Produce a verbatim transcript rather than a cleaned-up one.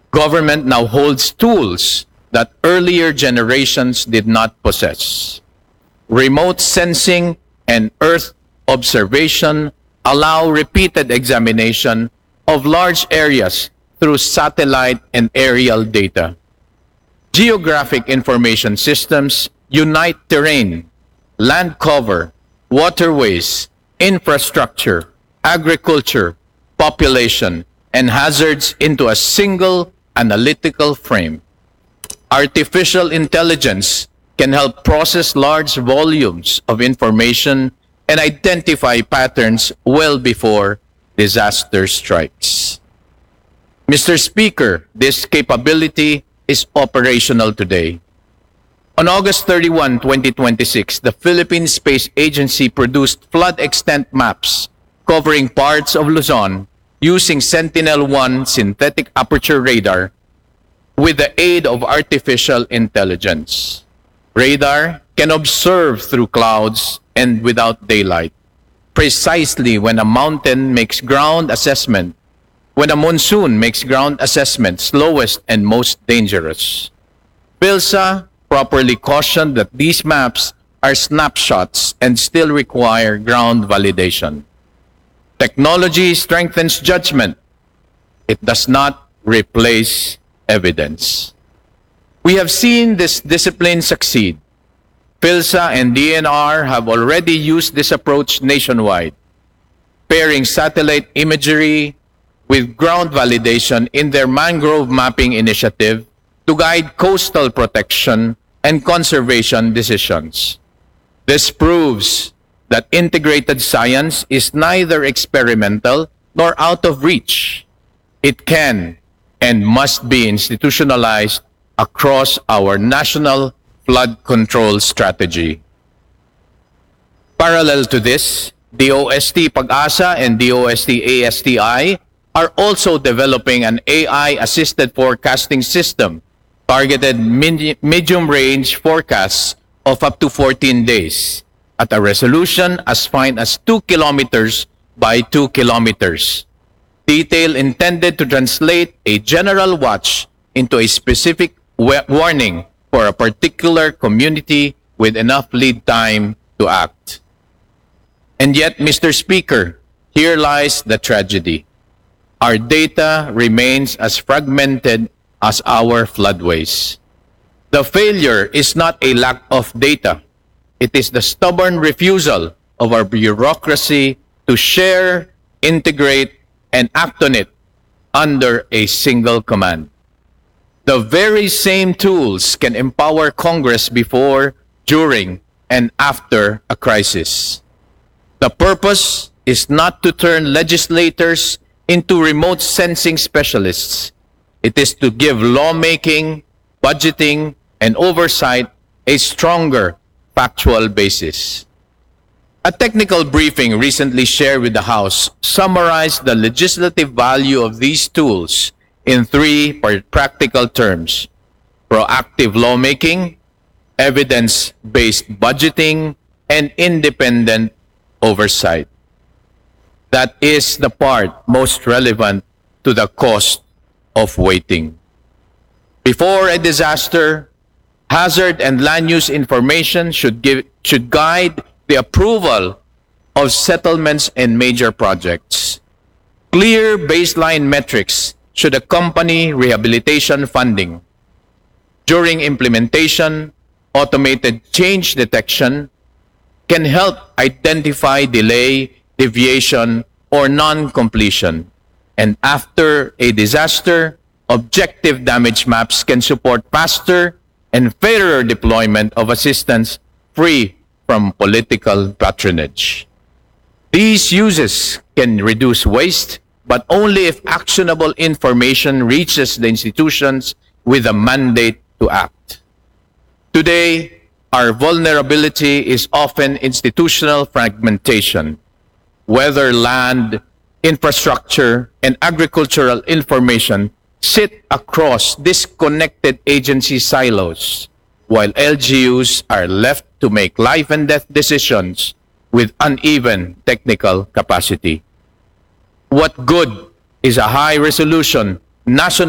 Government now holds tools that earlier generations did not possess. Remote sensing and Earth observation allow repeated examination of large areas through satellite and aerial data. Geographic information systems unite terrain, land cover, waterways, infrastructure, agriculture, population, and hazards into a single analytical frame. Artificial intelligence can help process large volumes of information and identify patterns well before disaster strikes. Mister Speaker, this capability is operational today. On August thirty-first, twenty twenty-six, the Philippine Space Agency produced flood extent maps covering parts of Luzon using Sentinel one synthetic aperture radar with the aid of artificial intelligence. Radar can observe through clouds and without daylight, precisely when a mountain makes ground assessment, when a monsoon makes ground assessment slowest and most dangerous. PhilSA properly cautioned that these maps are snapshots and still require ground validation. Technology strengthens judgment. It does not replace evidence. We have seen this discipline succeed. PhilSA and D N R have already used this approach nationwide, pairing satellite imagery with ground validation in their mangrove mapping initiative to guide coastal protection and conservation decisions. This proves that integrated science is neither experimental nor out of reach. It can and must be institutionalized across our national flood control strategy. Parallel to this, D O S T Pag-asa and D O S T A S T I are also developing an A I-assisted forecasting system targeted medium-range forecasts of up to fourteen days at a resolution as fine as two kilometers by two kilometers. Detail intended to translate a general watch into a specific warning for a particular community with enough lead time to act. And yet, Mister Speaker, here lies the tragedy. Our data remains as fragmented as our floodways. The failure is not a lack of data. It is the stubborn refusal of our bureaucracy to share, integrate, and act on it under a single command. The very same tools can empower Congress before, during, and after a crisis. The purpose is not to turn legislators into remote sensing specialists. It is to give lawmaking, budgeting, and oversight a stronger factual basis. A technical briefing recently shared with the House summarized the legislative value of these tools in three practical terms: proactive lawmaking, evidence-based budgeting, and independent oversight. That is the part most relevant to the cost of waiting. Before a disaster, hazard and land use information should give should guide the approval of settlements and major projects. Clear baseline metrics should accompany rehabilitation funding. During implementation, automated change detection can help identify delay, deviation, or non-completion. And after a disaster, objective damage maps can support faster and fairer deployment of assistance free from political patronage. These uses can reduce waste, but only if actionable information reaches the institutions with a mandate to act. Today, our vulnerability is often institutional fragmentation, whether land, infrastructure, and agricultural information sit across disconnected agency silos, while L G Us are left to make life and death decisions with uneven technical capacity. What good is a high-resolution national